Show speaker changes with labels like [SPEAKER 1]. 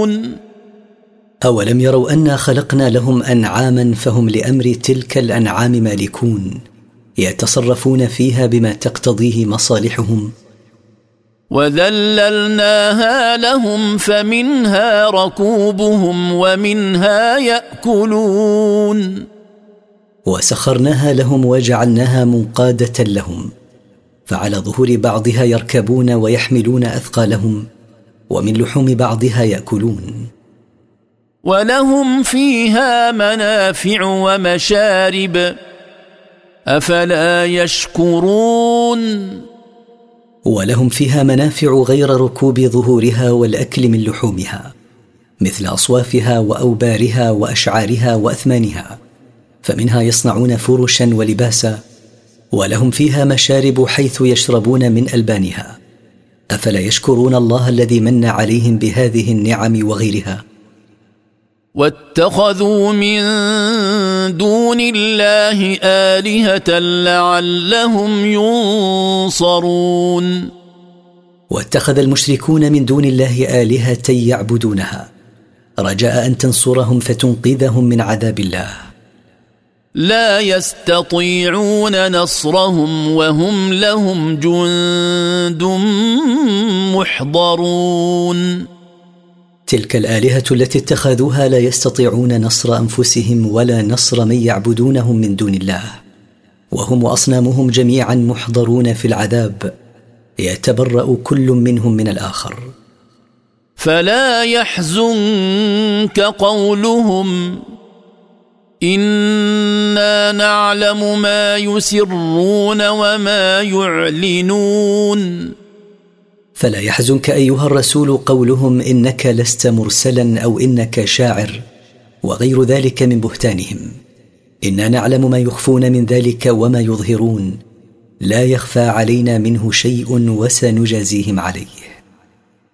[SPEAKER 1] يأكلون
[SPEAKER 2] أولم يروا أنا خلقنا لهم أنعاما فهم لأمر تلك الأنعام مالكون يتصرفون فيها بما تقتضيه مصالحهم.
[SPEAKER 1] وذللناها لهم فمنها ركوبهم ومنها يأكلون
[SPEAKER 2] وسخرناها لهم وجعلناها منقادة لهم، فعلى ظهور بعضها يركبون ويحملون أثقالهم، ومن لحوم بعضها يأكلون.
[SPEAKER 1] ولهم فيها منافع ومشارب أفلا يشكرون
[SPEAKER 2] ولهم فيها منافع غير ركوب ظهورها والأكل من لحومها، مثل أصوافها وأوبارها وأشعارها وأثمانها، فمنها يصنعون فرشا ولباسا. ولهم فيها مشارب حيث يشربون من ألبانها، أفلا يشكرون الله الذي من عليهم بهذه النعم وغيرها.
[SPEAKER 1] واتخذوا من دون الله آلهة لعلهم ينصرون
[SPEAKER 2] واتخذ المشركون من دون الله آلهة يعبدونها رجاء أن تنصرهم فتنقذهم من عذاب الله.
[SPEAKER 1] لا يستطيعون نصرهم وهم لهم جند محضرون.
[SPEAKER 2] تلك الآلهة التي اتخذوها لا يستطيعون نصر أنفسهم ولا نصر من يعبدونهم من دون الله، وهم وأصنامهم جميعا محضرون في العذاب، يتبرأ كل منهم من الآخر.
[SPEAKER 1] فلا يحزنك قولهم إنا نعلم ما يسرون وما يعلنون.
[SPEAKER 2] فلا يحزنك أيها الرسول قولهم إنك لست مرسلا أو إنك شاعر وغير ذلك من بهتانهم. إنا نعلم ما يخفون من ذلك وما يظهرون، لا يخفى علينا منه شيء وسنجازيهم عليه.